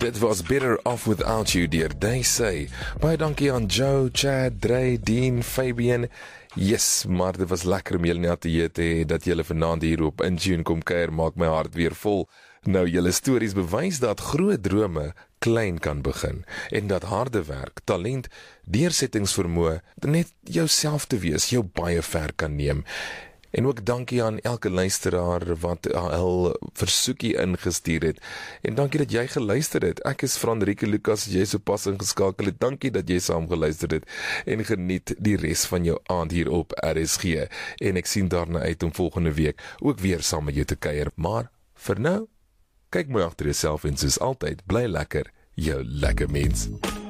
Dit was Better Off Without You deur They Say. Baie dankie aan Joe, Chad, Dre, Dean, Fabian. Yes, maar dit was lekker om julle net te hê dat julle vanaand hier op Intune kom kuier, maak my hart weer vol. Nou, julle stories bewys dat groot drome klein kan begin en dat harde werk, talent, deursettingsvermoë, net jouself te wees, jou baie ver kan neem. En ook dankie aan elke luisteraar wat al versoekie ingestuur het. En dankie dat jy geluister het. Ek is Frederike Lucas, jy sopas ingeskakel het. Dankie dat jy saam geluister het. En geniet die res van jou aand hier op RSG. En ek sien daarna uit om volgende week ook weer saam met jou te kuier. Maar vir nou, kyk mooi agter jouself en soos altyd, bly lekker, jou lekker mens.